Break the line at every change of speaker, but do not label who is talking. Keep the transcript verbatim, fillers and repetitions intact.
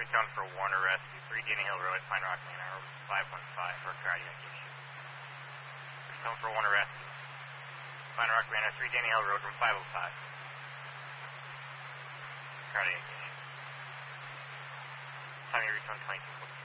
retone for Warner Rescue, three Guinea Hill Road, Pine Rock Manor, five one five for cardiac issue. Retone for Warner Rescue, Pine Rock Manor, three Guinea Hill Road, room five oh five. Cardiac issue. Time you retone twenty-two.